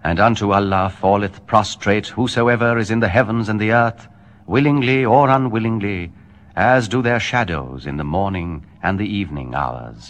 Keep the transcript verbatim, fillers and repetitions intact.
And unto Allah falleth prostrate whosoever is in the heavens and the earth, willingly or unwillingly, as do their shadows in the morning and the evening hours.